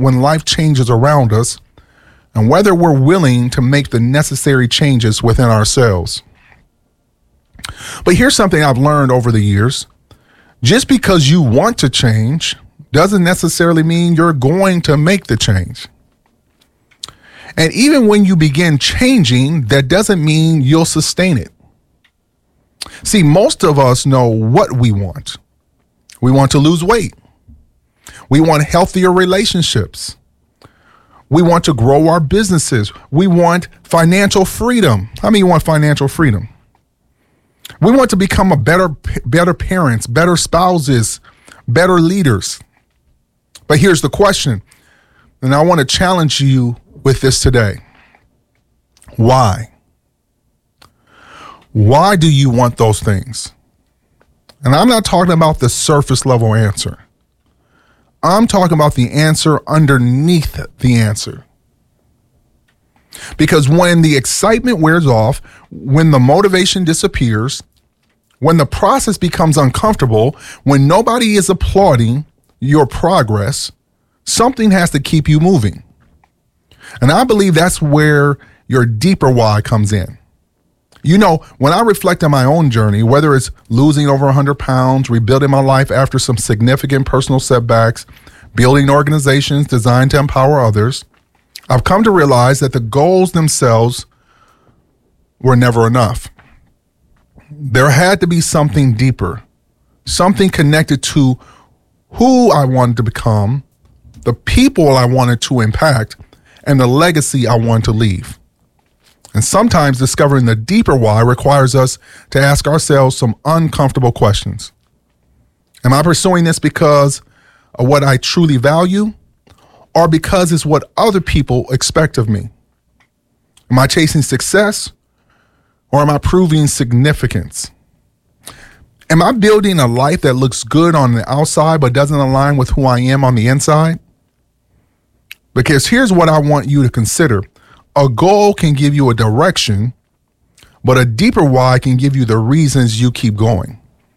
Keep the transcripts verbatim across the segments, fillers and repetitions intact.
when life changes around us and whether we're willing to make the necessary changes within ourselves. But here's something I've learned over the years. Just because you want to change doesn't necessarily mean you're going to make the change. And even when you begin changing, that doesn't mean you'll sustain it. See, most of us know what we want. We want to lose weight. We want healthier relationships. We want to grow our businesses. We want financial freedom. How many want financial freedom? We want to become a better, better parents, better spouses, better leaders. But here's the question, and I want to challenge you with this today. Why? Why do you want those things? And I'm not talking about the surface level answer. I'm talking about the answer underneath the answer. Because when the excitement wears off, when the motivation disappears, when the process becomes uncomfortable, when nobody is applauding your progress, something has to keep you moving. And I believe that's where your deeper why comes in. You know, when I reflect on my own journey, whether it's losing over one hundred pounds, rebuilding my life after some significant personal setbacks, building organizations designed to empower others, I've come to realize that the goals themselves were never enough. There had to be something deeper, something connected to who I wanted to become, the people I wanted to impact, and the legacy I wanted to leave. And sometimes discovering the deeper why requires us to ask ourselves some uncomfortable questions. Am I pursuing this because of what I truly value, or because it's what other people expect of me? Am I chasing success, or am I proving significance? Am I building a life that looks good on the outside but doesn't align with who I am on the inside? Because here's what I want you to consider. A goal can give you a direction, but a deeper why can give you the reasons you keep going.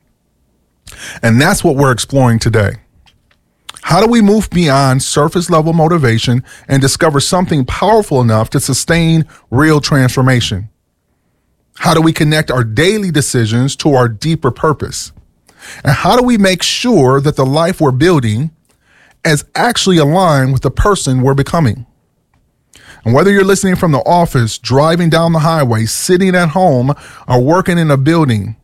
And that's what we're exploring today. How do we move beyond surface level motivation and discover something powerful enough to sustain real transformation? How do we connect our daily decisions to our deeper purpose? And how do we make sure that the life we're building is actually aligned with the person we're becoming? And whether you're listening from the office, driving down the highway, sitting at home, or working in a building,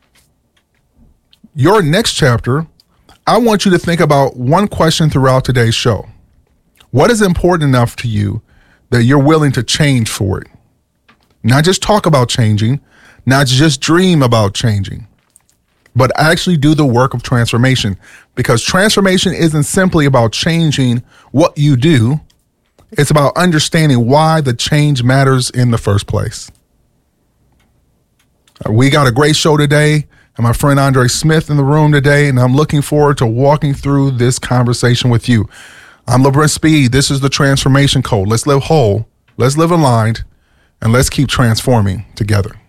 your next chapter, I want you to think about one question throughout today's show. What is important enough to you that you're willing to change for it? Not just talk about changing, not just dream about changing, but actually do the work of transformation. Because transformation isn't simply about changing what you do. It's about understanding why the change matters in the first place. We got a great show today, and my friend Andre Smith in the room today, and I'm looking forward to walking through this conversation with you. I'm LeBron Speed. This is the Transformation Code. Let's live whole, let's live aligned, and let's keep transforming together.